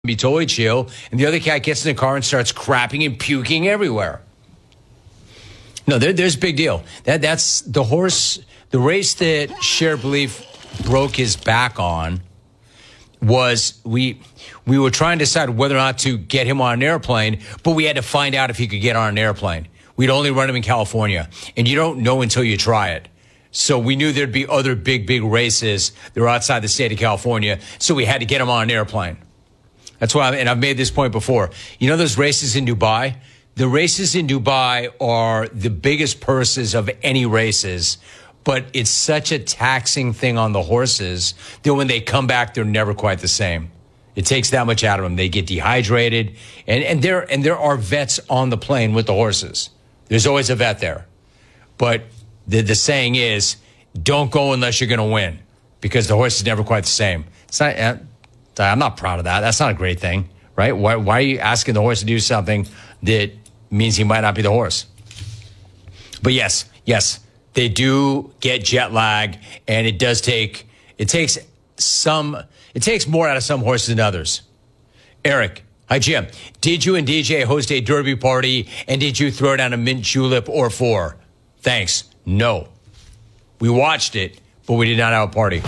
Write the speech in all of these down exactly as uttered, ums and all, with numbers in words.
be totally chill, and the other guy gets in the car and starts crapping and puking everywhere. No, there, there's a big deal. That that's the horse, the race that Shared Belief broke his back on was we we were trying to decide whether or not to get him on an airplane, but we had to find out if he could get on an airplane. We'd only run him in California, and you don't know until you try it. So we knew there'd be other big, big races that were outside the state of California, so we had to get him on an airplane. That's why, and I've made this point before. You know those races in Dubai? The races in Dubai are the biggest purses of any races, but it's such a taxing thing on the horses that when they come back, they're never quite the same. It takes that much out of them. They get dehydrated, and, and there and there are vets on the plane with the horses. There's always a vet there. But the, the saying is, don't go unless you're going to win, because the horse is never quite the same. It's not... Uh, I'm not proud of that. That's not a great thing, right? Why, why are you asking the horse to do something that means he might not be the horse? But yes, yes, they do get jet lag, and it does take, it takes some, it takes more out of some horses than others. Eric, hi, Jim. Did you and D J host a derby party, and did you throw down a mint julep or four? Thanks. No. We watched it, but we did not have a party.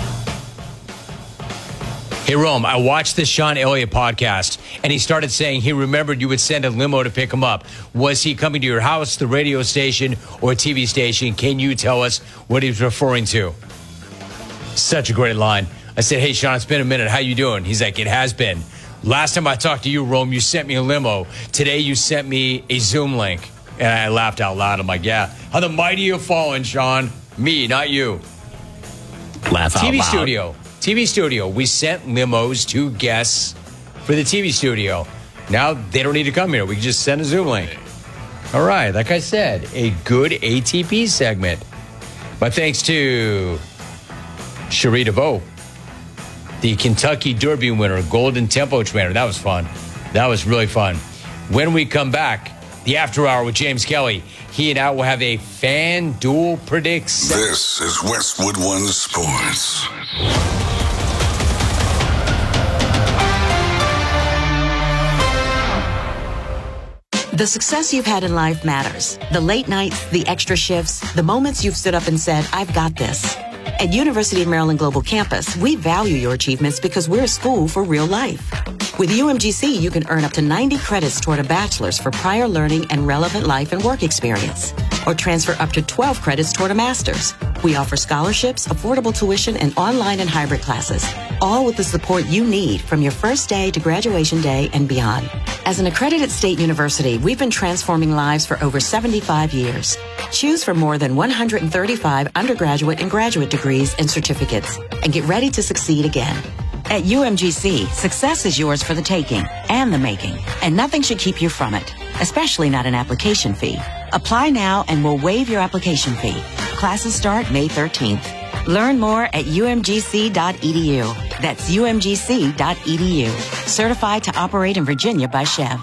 Hey, Rome, I watched the Sean Elliott podcast, and he started saying he remembered you would send a limo to pick him up. Was he coming to your house, the radio station, or a T V station? Can you tell us what he was referring to? Such a great line. I said, hey, Sean, it's been a minute. How you doing? He's like, it has been. Last time I talked to you, Rome, you sent me a limo. Today you sent me a Zoom link. And I laughed out loud. I'm like, yeah. How the mighty have fallen, Sean. Me, not you. Laugh out T V loud. studio. T V studio. We sent limos to guests for the T V studio. Now they don't need to come here. We can just send a Zoom link. All right. Like I said, a good A T P segment. But thanks to Cherie DeVoe, the Kentucky Derby winner, Golden Tempo trainer. That was fun. That was really fun. When we come back, the After Hour with James Kelly. He and I will have a FanDuel Predicts. This is Westwood One Sports. The success you've had in life matters. The late nights, the extra shifts, the moments you've stood up and said, I've got this. At University of Maryland Global Campus, we value your achievements because we're a school for real life. With U M G C, you can earn up to ninety credits toward a bachelor's for prior learning and relevant life and work experience, or transfer up to twelve credits toward a master's. We offer scholarships, affordable tuition, and online and hybrid classes, all with the support you need from your first day to graduation day and beyond. As an accredited state university, we've been transforming lives for over seventy-five years. Choose from more than one hundred thirty-five undergraduate and graduate degrees and certificates, and get ready to succeed again. At U M G C, success is yours for the taking and the making, and nothing should keep you from it, especially not an application fee. Apply now and we'll waive your application fee. Classes start May thirteenth. Learn more at U M G C dot E D U. That's U M G C dot E D U. Certified to operate in Virginia by Chev.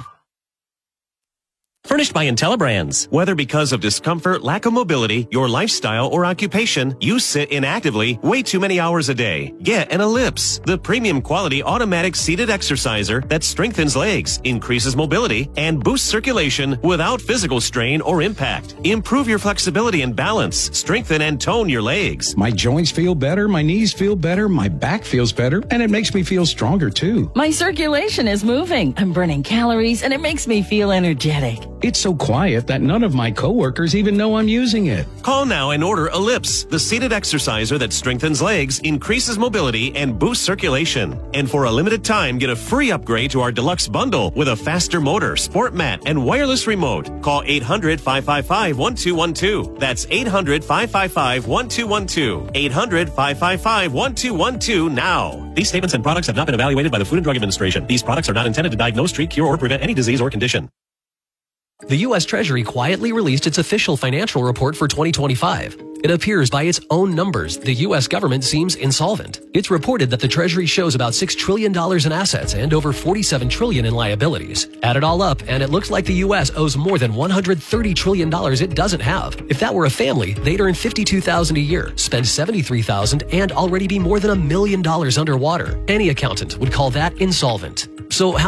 Furnished by IntelliBrands. Whether because of discomfort, lack of mobility, your lifestyle, or occupation, you sit inactively way too many hours a day. Get an Ellipse, the premium quality automatic seated exerciser that strengthens legs, increases mobility, and boosts circulation without physical strain or impact. Improve your flexibility and balance. Strengthen and tone your legs. My joints feel better, my knees feel better, my back feels better, and it makes me feel stronger too. My circulation is moving. I'm burning calories, and it makes me feel energetic. It's so quiet that none of my coworkers even know I'm using it. Call now and order Ellipse, the seated exerciser that strengthens legs, increases mobility, and boosts circulation. And for a limited time, get a free upgrade to our deluxe bundle with a faster motor, sport mat, and wireless remote. Call eight hundred, five five five, one two one two. That's eight hundred, five five five, one two one two. eight hundred, five five five, one two one two now. These statements and products have not been evaluated by the Food and Drug Administration. These products are not intended to diagnose, treat, cure, or prevent any disease or condition. The U S Treasury quietly released its official financial report for twenty twenty-five. It appears by its own numbers the U S government seems insolvent. It's reported that the Treasury shows about six trillion dollars in assets and over forty-seven trillion dollars in liabilities. Add it all up, and it looks like the U S owes more than one hundred thirty trillion dollars it doesn't have. If that were a family, they'd earn fifty-two thousand dollars a year, spend seventy-three thousand dollars, and already be more than a million dollars underwater. Any accountant would call that insolvent. So how